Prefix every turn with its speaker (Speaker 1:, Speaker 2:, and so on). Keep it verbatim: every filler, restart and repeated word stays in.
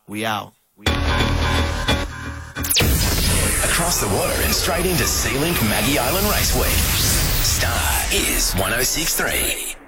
Speaker 1: We out.
Speaker 2: Across the water and straight into SeaLink Maggie Island Race Week. Star is one oh six three.